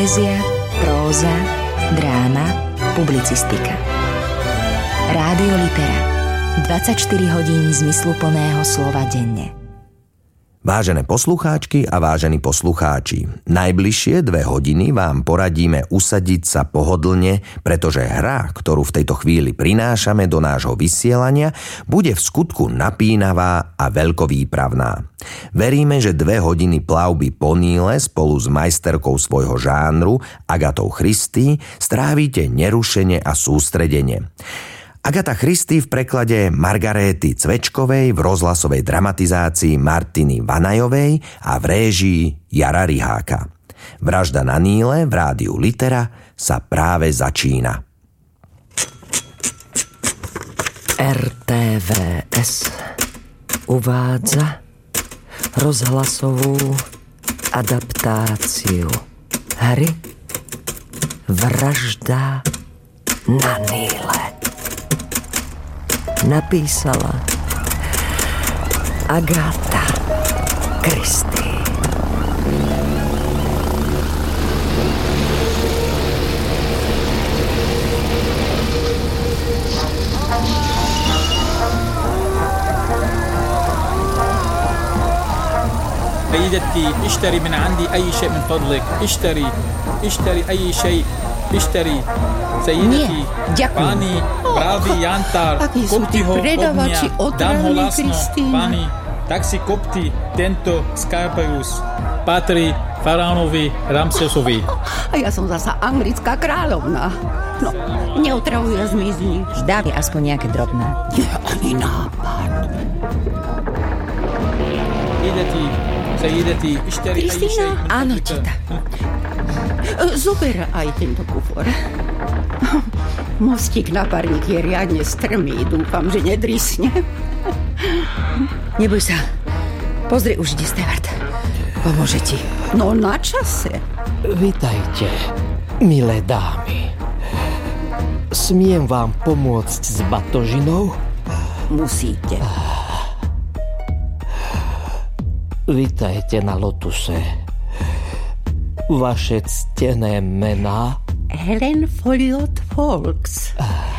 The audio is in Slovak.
Poézia, próza, dráma, publicistika. Rádio Litera. 24 hodín zmysluplného slova denne. Vážené poslucháčky a vážení poslucháči, najbližšie 2 hodiny vám poradíme usadiť sa pohodlne, pretože hra, ktorú v tejto chvíli prinášame do nášho vysielania, bude v skutku napínavá a veľkovýpravná. Veríme, že 2 hodiny plavby po Níle spolu s majsterkou svojho žánru, Agatou Christie, strávite nerušene a sústredene. Agata Christie v preklade Margaréty Cvečkovej, v rozhlasovej dramatizácii Martiny Vanajovej a v réžii Jara Riháka. Vražda na Níle v rádiu Litera sa práve začína. RTVS uvádza rozhlasovú adaptáciu hry Vražda na Níle. Napísala Agata Christie. سيدتي اشتري من عندي أي شيء من فضلك اشتري أي شيء اشتري سيدتي pani pravý jantár kopti ho od mňa dám ho lasno pani tak si kopti tento Skarpajus patrí faraónovi Ramsesovi. A ja som zasa anglická kráľovna. No, neotravuj a zmizni. Dá mi aspoň nejaké drobné. Nie, ani nápad. Sejideti, اشتري أي شيء. Kristína? Áno, číta. Zober aj tento kufor. Mostík na parník je riadne strmý. Dúfam, že nedrysne. Neboj sa. Pozri, už ide Stewart. Pomôže ti. No na čase. Vitajte, milé dámy. Smiem vám pomôcť s batožinou? Musíte. Vitajte na Lotuse. Vaše ctené mená? Helen Folliot Fawkes.